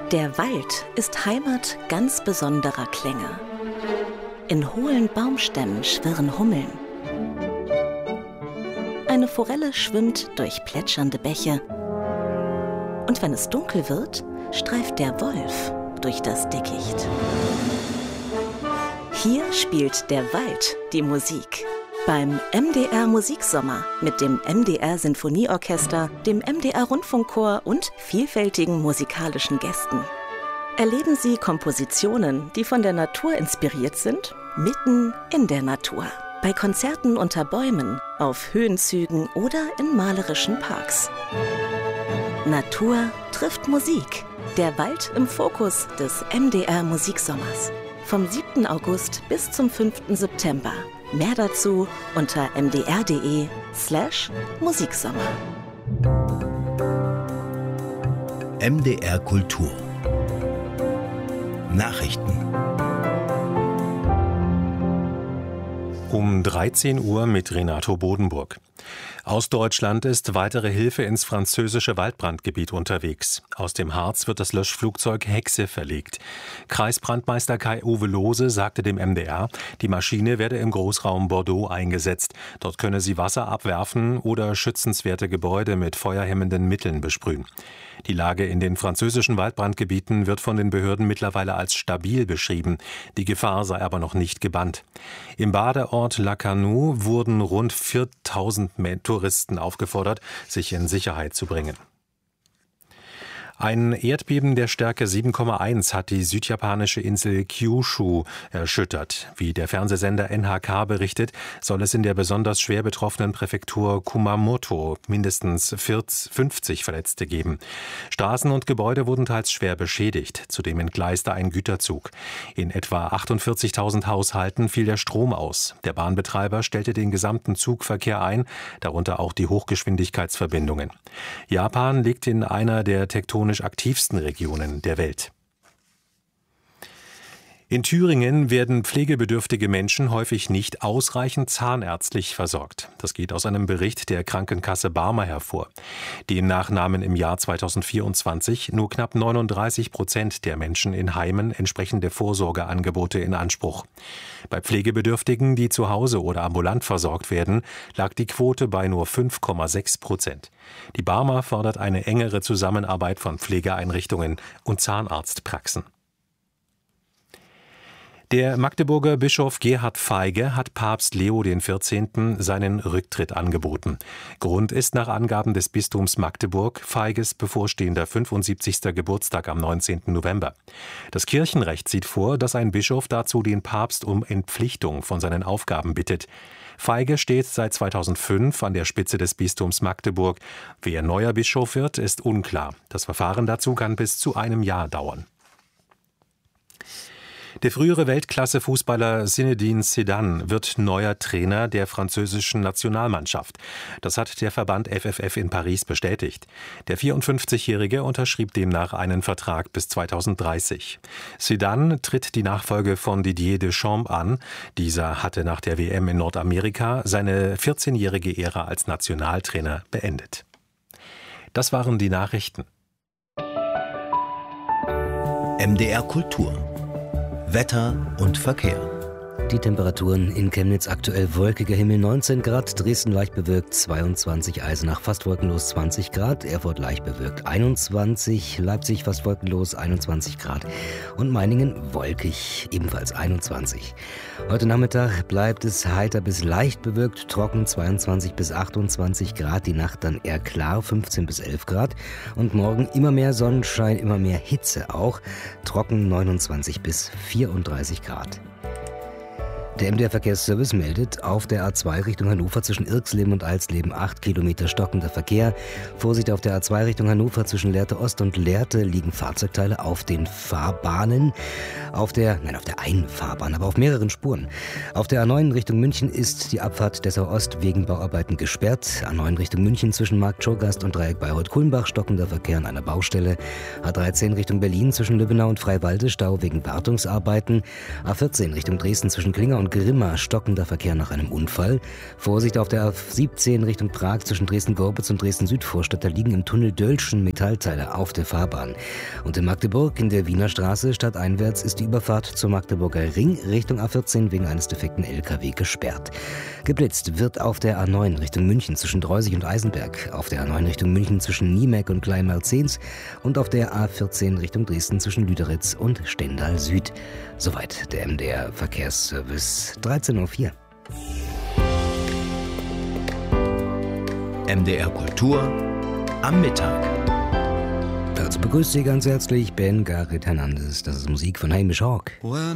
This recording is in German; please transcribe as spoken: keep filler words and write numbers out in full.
Der Wald ist Heimat ganz besonderer Klänge. In hohlen Baumstämmen schwirren Hummeln. Eine Forelle schwimmt durch plätschernde Bäche. Und wenn es dunkel wird, streift der Wolf durch das Dickicht. Hier spielt der Wald die Musik. Beim M D R Musiksommer mit dem M D R Sinfonieorchester, dem M D R Rundfunkchor und vielfältigen musikalischen Gästen. Erleben Sie Kompositionen, die von der Natur inspiriert sind, mitten in der Natur. Bei Konzerten unter Bäumen, auf Höhenzügen oder in malerischen Parks. Natur trifft Musik. Der Wald im Fokus des M D R Musiksommers. Vom siebten August bis zum fünften September. Mehr dazu unter mdr.de slash Musiksommer. M D R Kultur. Nachrichten. Um dreizehn Uhr mit Renato Bodenburg. Aus Deutschland ist weitere Hilfe ins französische Waldbrandgebiet unterwegs. Aus dem Harz wird das Löschflugzeug Hexe verlegt. Kreisbrandmeister Kai-Uwe Lohse sagte dem M D R, die Maschine werde im Großraum Bordeaux eingesetzt. Dort könne sie Wasser abwerfen oder schützenswerte Gebäude mit feuerhemmenden Mitteln besprühen. Die Lage in den französischen Waldbrandgebieten wird von den Behörden mittlerweile als stabil beschrieben. Die Gefahr sei aber noch nicht gebannt. Im Badeort Lacanau wurden rund viertausend Touristen aufgefordert, sich in Sicherheit zu bringen. Ein Erdbeben der Stärke sieben Komma eins hat die südjapanische Insel Kyushu erschüttert. Wie der Fernsehsender N H K berichtet, soll es in der besonders schwer betroffenen Präfektur Kumamoto mindestens fünfzig Verletzte geben. Straßen und Gebäude wurden teils schwer beschädigt. Zudem entgleiste ein Güterzug. In etwa achtundvierzigtausend Haushalten fiel der Strom aus. Der Bahnbetreiber stellte den gesamten Zugverkehr ein, darunter auch die Hochgeschwindigkeitsverbindungen. Japan liegt in einer der tektonisch aktivsten Regionen der Welt. In Thüringen werden pflegebedürftige Menschen häufig nicht ausreichend zahnärztlich versorgt. Das geht aus einem Bericht der Krankenkasse Barmer hervor. Demnach nahmen im Jahr zweitausendvierundzwanzig nur knapp neununddreißig Prozent der Menschen in Heimen entsprechende Vorsorgeangebote in Anspruch. Bei Pflegebedürftigen, die zu Hause oder ambulant versorgt werden, lag die Quote bei nur fünf Komma sechs Prozent. Die Barmer fordert eine engere Zusammenarbeit von Pflegeeinrichtungen und Zahnarztpraxen. Der Magdeburger Bischof Gerhard Feige hat Papst Leo der vierzehnte. Seinen Rücktritt angeboten. Grund ist nach Angaben des Bistums Magdeburg Feiges bevorstehender fünfundsiebzigster Geburtstag am neunzehnten November. Das Kirchenrecht sieht vor, dass ein Bischof dazu den Papst um Entpflichtung von seinen Aufgaben bittet. Feige steht seit zweitausendfünf an der Spitze des Bistums Magdeburg. Wer neuer Bischof wird, ist unklar. Das Verfahren dazu kann bis zu einem Jahr dauern. Der frühere Weltklasse-Fußballer Zinedine Zidane wird neuer Trainer der französischen Nationalmannschaft. Das hat der Verband F F F in Paris bestätigt. Der vierundfünfzigjährige unterschrieb demnach einen Vertrag bis zweitausenddreißig. Zidane tritt die Nachfolge von Didier Deschamps an. Dieser hatte nach der W M in Nordamerika seine vierzehnjährige Ära als Nationaltrainer beendet. Das waren die Nachrichten. M D R Kultur. Wetter und Verkehr. Die Temperaturen in Chemnitz aktuell wolkiger Himmel neunzehn Grad, Dresden leicht bewölkt zweiundzwanzig, Eisenach fast wolkenlos zwanzig Grad, Erfurt leicht bewölkt einundzwanzig, Leipzig fast wolkenlos einundzwanzig Grad und Meiningen wolkig ebenfalls einundzwanzig. Heute Nachmittag bleibt es heiter bis leicht bewölkt, trocken zweiundzwanzig bis achtundzwanzig Grad, die Nacht dann eher klar fünfzehn bis elf Grad und morgen immer mehr Sonnenschein, immer mehr Hitze auch, trocken neunundzwanzig bis vierunddreißig Grad. Der M D R-Verkehrsservice meldet, auf der A zwei Richtung Hannover zwischen Irxleben und Alsleben acht Kilometer stockender Verkehr. Vorsicht auf der A zwei Richtung Hannover zwischen Lehrte Ost und Lehrte liegen Fahrzeugteile auf den Fahrbahnen. Auf der, nein, auf der einen Fahrbahn, aber auf mehreren Spuren. Auf der A neun Richtung München ist die Abfahrt Dessau Ost wegen Bauarbeiten gesperrt. A neun Richtung München zwischen Markt Schogast und Dreieck Bayreuth-Kulmbach stockender Verkehr an einer Baustelle. A dreizehn Richtung Berlin zwischen Lübbenau und Freiwalde Stau wegen Wartungsarbeiten. A vierzehn Richtung Dresden zwischen Klinger und und Grimma, stockender Verkehr nach einem Unfall. Vorsicht auf der A siebzehn Richtung Prag zwischen Dresden-Gorbitz und Dresden-Südvorstadt. Da liegen im Tunnel Dölschen Metallteile auf der Fahrbahn. Und in Magdeburg in der Wiener Straße stadteinwärts ist die Überfahrt zum Magdeburger Ring Richtung A vierzehn wegen eines defekten L K W gesperrt. Geblitzt wird auf der A neun Richtung München zwischen Dreusig und Eisenberg, auf der A neun Richtung München zwischen Niemeck und Kleinmerzens und auf der A vierzehn Richtung Dresden zwischen Lüderitz und Stendal Süd. Soweit der M D R Verkehrsservice. dreizehn Uhr vier. M D R Kultur am Mittag. Dazu begrüßt Sie ganz herzlich Ben Garrett Hernandez. Das ist Musik von Hamish Hawk. When